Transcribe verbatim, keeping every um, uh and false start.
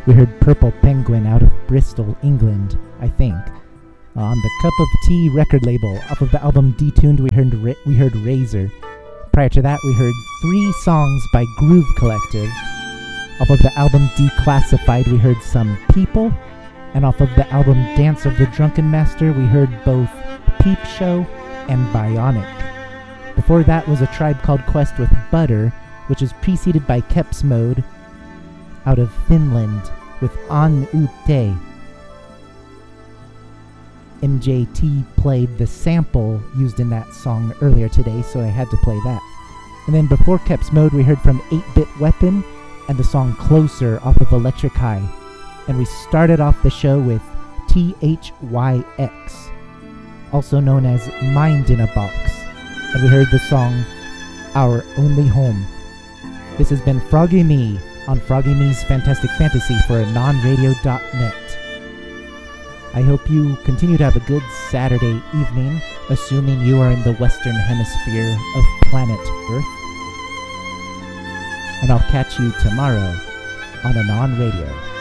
we heard Purple Penguin out of Bristol, England, I think. Uh, on the Cup of Tea record label, off of the album Detuned, we heard Ra- we heard Razor. Prior to that, we heard three songs by Groove Collective. Off of the album Declassified, we heard Some People. And off of the album Dance of the Drunken Master, we heard both Peep Show and Bionic. Before that was A Tribe Called Quest with Butter, which is preceded by Keps Mode out of Finland with On Ute. M J T played the sample used in that song earlier today, so I had to play that. And then before Keps Mode, we heard from eight-Bit Weapon and the song Closer off of Electric High. And we started off the show with T H Y X, also known as Mind in a Box. And we heard the song Our Only Home. This has been Froggy Me on Froggy Me's Fantastic Fantasy for anon radio dot net. I hope you continue to have a good Saturday evening, assuming you are in the western hemisphere of planet Earth. And I'll catch you tomorrow on Anon Radio.